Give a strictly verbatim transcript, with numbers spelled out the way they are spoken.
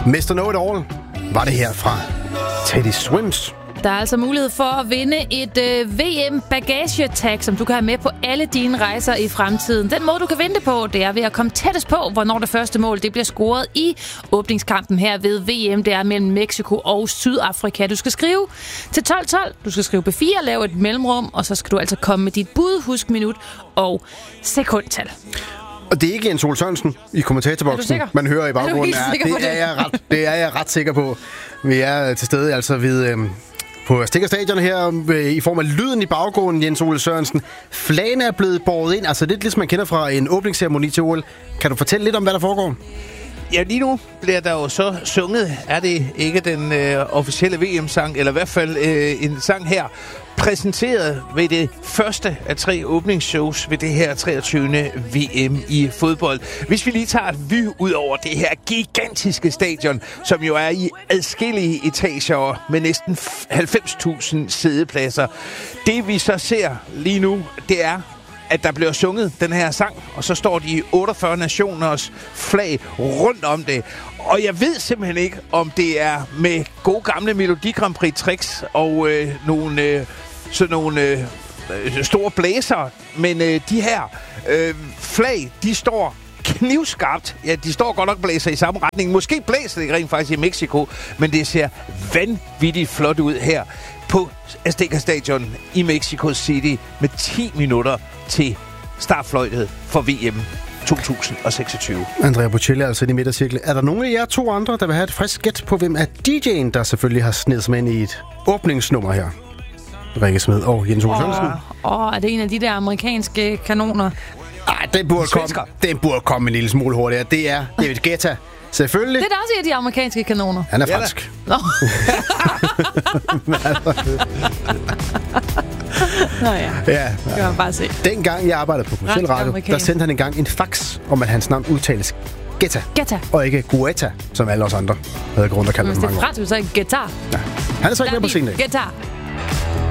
mister Know-It-All var det her fra Teddy Swims. Der er altså mulighed for at vinde et øh, V M-bagagetag, som du kan have med på alle dine rejser i fremtiden. Den måde, du kan vinde det på, det er ved at komme tættest på, hvornår det første mål det bliver scoret i åbningskampen her ved V M. Det er mellem Mexico og Sydafrika. Du skal skrive til tolv tolv, du skal skrive B fire, lave et mellemrum, og så skal du altså komme med dit bud, husk minut og sekundtal. Og det er ikke Jens Ole Sørensen i kommentatorboksen, man hører i baggrunden. Ja, det, er jeg ret, det er jeg ret sikker på. Vi er til stede altså ved... Øh, på Stikker Stadion her, øh, i form af lyden i baggrunden, Jens Ole Sørensen. Flagene er blevet båret ind, altså lidt ligesom man kender fra en åbningsceremoni til O L. Kan du fortælle lidt om, hvad der foregår? Ja, lige nu bliver der jo så sunget, er det ikke den øh, officielle V M-sang, eller i hvert fald øh, en sang her, præsenteret ved det første af tre åbningsshows ved det her treogtyvende V M i fodbold. Hvis vi lige tager et vy ud over det her gigantiske stadion, som jo er i adskillige etager med næsten halvfems tusind sædepladser. Det vi så ser lige nu, det er, at der bliver sunget den her sang, og så står de otteogfyrre nationers flag rundt om det. Og jeg ved simpelthen ikke, om det er med gode gamle Melodi Grand Prix tricks og øh, nogle, øh, sådan nogle øh, store blæser, men øh, de her øh, flag, de står knivskarpt. Ja, de står godt nok blæser i samme retning. Måske blæser det rent faktisk i Mexico, men det ser vanvittigt flot ud her på Azteca Stadion i Mexico City med ti minutter til startfløjtet for V M to tusind seksogtyve. Andrea Bocelli er altså i midtercirklen. Er der nogen af jer to andre, der vil have et frisk gæt på, hvem er D J'en, der selvfølgelig har snedet sig ind i et åbningsnummer her? Rikke Smed og Jens Ole Sørensen. Åh, oh, er det en af de der amerikanske kanoner? Nej, den burde komme, den burde komme en lille smule hurtigere. Det er David Guetta. Selvfølgelig. Det er da også en af de amerikanske kanoner. Han er fransk. Nå. Nå ja, ja, det kan man bare se. Dengang jeg arbejdede på kommerciel radio, der sendte han engang en fax om, at hans navn udtales Guetta. Guetta. Og ikke Guetta, som alle os andre havde grund at kalde ham mange år. Hvis det er fransk, så er det guitar. Ja. Han er så ikke med på scenen. Guitar.